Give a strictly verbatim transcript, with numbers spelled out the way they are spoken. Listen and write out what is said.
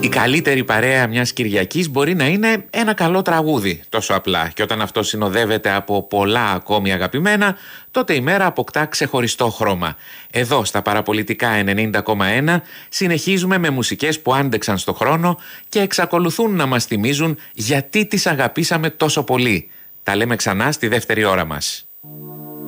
Η καλύτερη παρέα μιας Κυριακής μπορεί να είναι ένα καλό τραγούδι, τόσο απλά. Και όταν αυτό συνοδεύεται από πολλά ακόμη αγαπημένα, τότε η μέρα αποκτά ξεχωριστό χρώμα. Εδώ στα Παραπολιτικά ενενήντα κόμμα ένα συνεχίζουμε με μουσικές που άντεξαν στο χρόνο και εξακολουθούν να μας θυμίζουν γιατί τις αγαπήσαμε τόσο πολύ. Τα λέμε ξανά στη δεύτερη ώρα μας.